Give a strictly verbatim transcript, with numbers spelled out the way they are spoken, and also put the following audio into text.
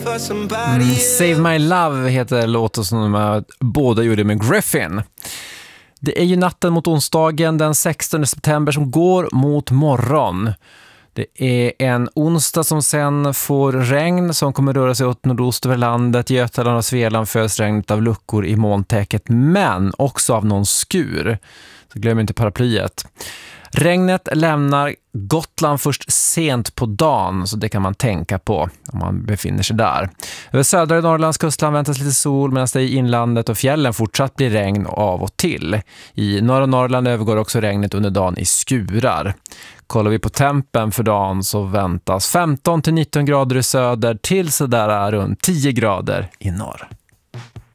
Mm, Save My Love heter låten som de båda gjorde med Griffin. Det är ju natten mot onsdagen den sextonde september som går mot morgon. Det är en onsdag som sen får regn som kommer röra sig åt nordost över landet. Götaland och Svealand föds regnet av luckor i molntäcket, men också av någon skur. Så glöm inte paraplyet. Regnet lämnar Gotland först sent på dagen, så det kan man tänka på om man befinner sig där. Över södra Norrlands kustland väntas lite sol, medan det i inlandet och fjällen fortsatt blir regn av och till. I norra Norrland övergår också regnet under dagen i skurar. Kollar vi på tempen för dagen så väntas femton till nitton grader i söder till sådär runt tio grader i norr.